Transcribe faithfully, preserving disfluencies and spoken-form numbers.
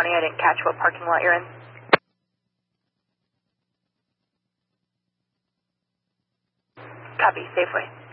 twenty. I didn't catch what parking lot you're in. Copy, Safeway.